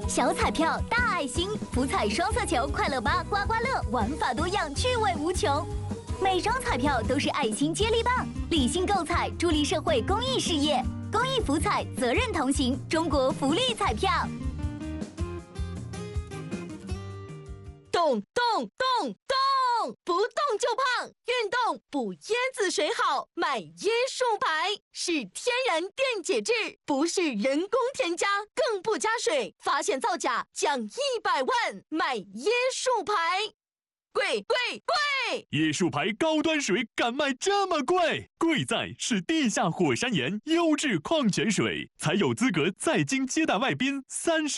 小彩票大爱心，福彩双色球，快乐吧刮刮乐，玩法多样，趣味无穷。每张彩票都是爱心接力棒，理性购彩，助力社会公益事业。公益福彩，责任同行，中国福利彩票。 动动动动，不动就胖，运动补椰子水好，买椰树牌是天然电解质，不是人工添加，更不加水，发现造假奖100万，买椰树牌。贵贵贵！ 椰树牌高端水敢卖这么贵？贵在是地下火山岩优质矿泉水，才有资格在京接待外宾30